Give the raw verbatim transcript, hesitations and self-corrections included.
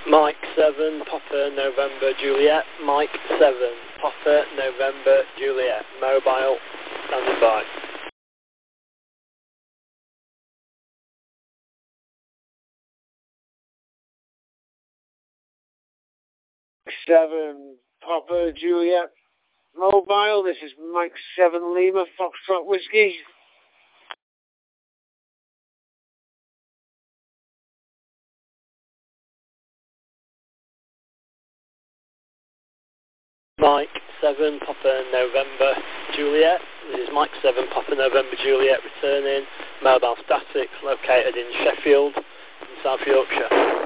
Mike seven, Papa November Juliet. Mike seven, Papa November Juliet. Mobile, standing by. seven, Papa Juliet. Mobile, this is Mike seven, Lima, Foxtrot Whiskey. Mike seven, Papa November Juliet. This is Mike seven, Papa November Juliet returning. Mobile static, located in Sheffield, in South Yorkshire.